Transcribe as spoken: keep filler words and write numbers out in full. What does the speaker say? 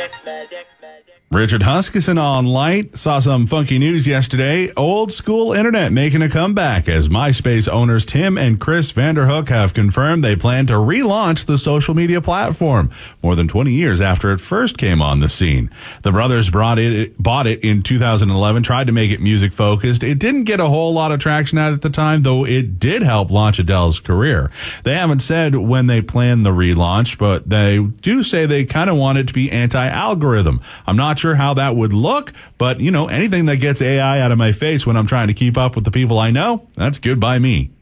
Richard Huskisson on Light saw some funky news yesterday. Old school internet making a comeback as MySpace owners Tim and Chris Vanderhook have confirmed they plan to relaunch the social media platform more than twenty years after it first came on the scene. The brothers brought it, bought it in two thousand eleven, tried to make it music focused. It didn't get a whole lot of traction at the time, though it did help launch Adele's career. They haven't said when they plan the relaunch, but they do say they kind of want it to be anti-algorithm. I'm not sure how that would look, but, you know, anything that gets A I out of my face when I'm trying to keep up with the people I know, that's good by me.